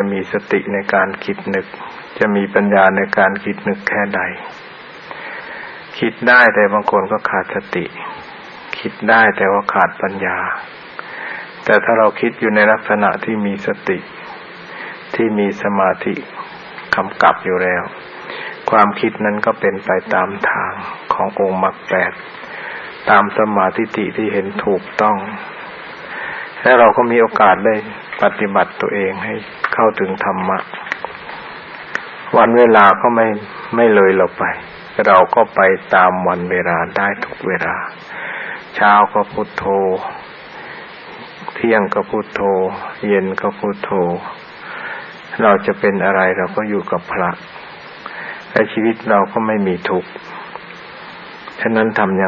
มีสติในการคิดนึกจะมีปัญญาในการคิดนึกแค่ใดคิดได้แต่บางคนก็ขาดสติคิดได้แต่ว่าขาดปัญญาแต่ถ้าเราคิดอยู่ในลักษณะที่มีสติที่มีสมาธิกำกับอยู่แล้วความคิดนั้นก็เป็นไปตามทางขององค์มรรคแปดตามสัมมาทิฏฐิที่เห็นถูกต้องและเราก็มีโอกาสได้ปฏิบัติตัวเองให้เข้าถึงธรรมะวันเวลาก็ไม่เลยเราไปเราก็ไปตามวันเวลาได้ทุกเวลาเช้าก็พุทโธเที่ยงก็พุทโธเย็นก็พุทโธเราจะเป็นอะไรเราก็อยู่กับพระและชีวิตเราก็ไม่มีทุกข์ฉะนั้นทำอย่าง